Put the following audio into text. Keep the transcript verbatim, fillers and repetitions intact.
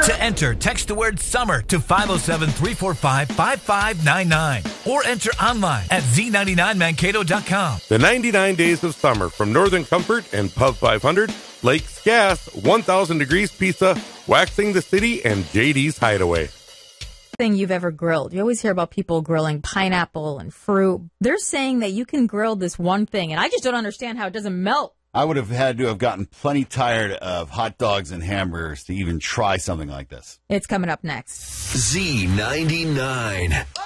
To enter, text the word summer to five oh seven, three four five, five five nine nine or enter online at z ninety-nine mankato dot com. The ninety-nine Days of Summer from Northern Comfort and Pub five hundred, Lakes Gas, one thousand Degrees Pizza, Waxing the City, and J D's Hideaway. Thing you've ever grilled. You always hear about people grilling pineapple and fruit. They're saying that you can grill this one thing, and I just don't understand how it doesn't melt. I would have had to have gotten plenty tired of hot dogs and hamburgers to even try something like this. It's coming up next. Z ninety-nine.